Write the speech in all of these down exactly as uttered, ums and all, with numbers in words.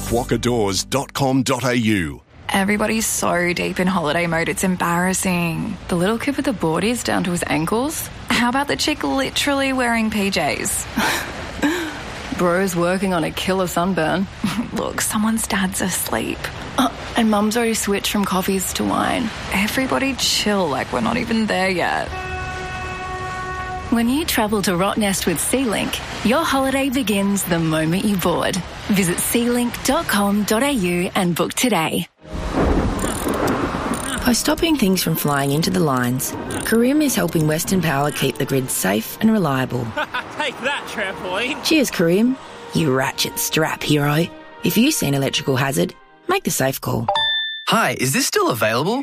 waka doors dot com dot a u. Everybody's so deep in holiday mode, it's embarrassing. The little kid with the boardies down to his ankles? How about the chick literally wearing P Js? Bro's working on a killer sunburn. Look, someone's dad's asleep. Oh, and mum's already switched from coffees to wine. Everybody chill like we're not even there yet. When you travel to Rottnest with SeaLink, your holiday begins the moment you board. Visit sea link dot com dot a u and book today. By stopping things from flying into the lines, Karim is helping Western Power keep the grid safe and reliable. Take that, trampoline. Cheers, Karim, you ratchet strap hero. If you see an electrical hazard, make the safe call. Hi, is this still available?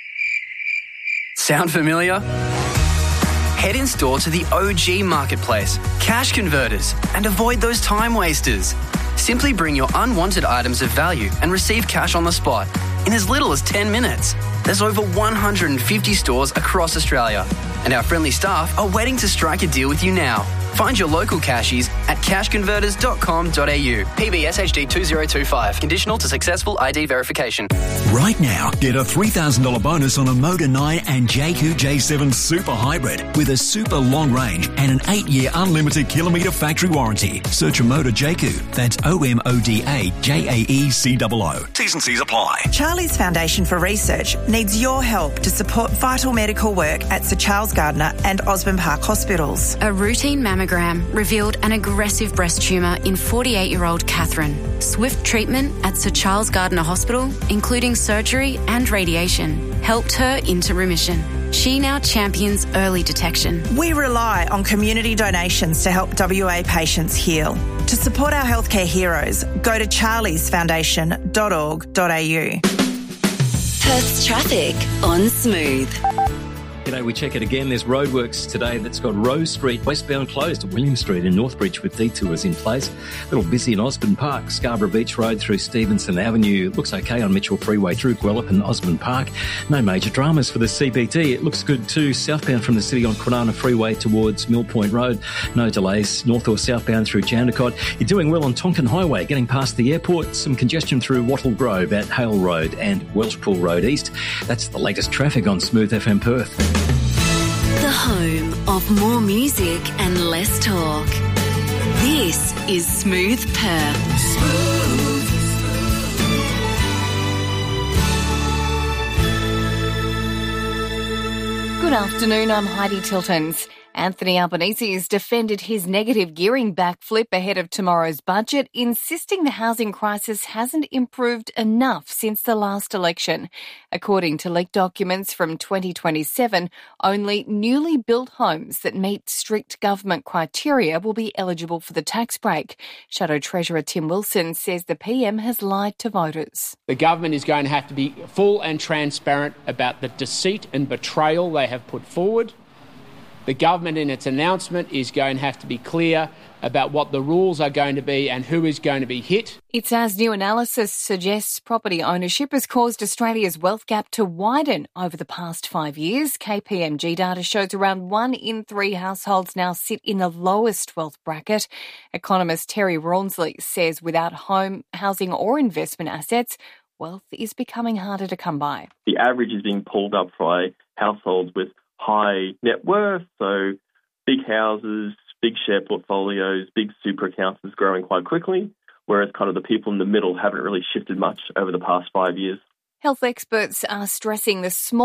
Sound familiar? Head in store to the O G Marketplace, Cash Converters, and avoid those time wasters. Simply bring your unwanted items of value and receive cash on the spot in as little as ten minutes. There's over one hundred fifty stores across Australia, and our friendly staff are waiting to strike a deal with you now. Find your local cashies at cash converters dot com dot a u. P B S H D two zero two five. Conditional to successful I D verification. Right now, get a three thousand dollars bonus on a Motor nine and J Q J seven Super Hybrid with a super long range and an eight-year unlimited kilometre factory warranty. Search a Motor J Q. That's O M O D A J A E C O O. T's and C's apply. Charlie's Foundation for Research needs your help to support vital medical work at Sir Charles Gardner and Osborne Park Hospitals. A routine mammogram revealed an aggressive breast tumour in forty-eight-year-old Catherine. Swift treatment at Sir Charles Gardner Hospital, including surgery and radiation, helped her into remission. She now champions early detection. We rely on community donations to help W A patients heal. To support our healthcare heroes, go to charlies foundation dot org dot a u. Perth's traffic on Smooth. G'day, we check it again. There's roadworks today that's got Rose Street westbound closed to William Street in Northbridge with detours in place. A little busy in Osborne Park, Scarborough Beach Road through Stevenson Avenue. Looks okay on Mitchell Freeway through Guelph and Osborne Park. No major dramas for the C B T. It looks good too. Southbound from the city on Kwinana Freeway towards Mill Point Road. No delays. North or southbound through Jandakot. You're doing well on Tonkin Highway, getting past the airport. Some congestion through Wattle Grove at Hale Road and Welshpool Road East. That's the latest traffic on Smooth F M Perth. The home of more music and less talk. This is Smooth Perth. Smooth. Good afternoon, I'm Heidi Tiltons. Anthony Albanese has defended his negative gearing backflip ahead of tomorrow's budget, insisting the housing crisis hasn't improved enough since the last election. According to leaked documents from twenty twenty-seven, only newly built homes that meet strict government criteria will be eligible for the tax break. Shadow Treasurer Tim Wilson says the P M has lied to voters. The government is going to have to be full and transparent about the deceit and betrayal they have put forward. The government in its announcement is going to have to be clear about what the rules are going to be and who is going to be hit. It's as new analysis suggests property ownership has caused Australia's wealth gap to widen over the past five years. K P M G data shows around one in three households now sit in the lowest wealth bracket. Economist Terry Rawnsley says without home, housing or investment assets, wealth is becoming harder to come by. The average is being pulled up by households with high net worth, so big houses, big share portfolios, big super accounts is growing quite quickly, whereas kind of the people in the middle haven't really shifted much over the past five years. Health experts are stressing the small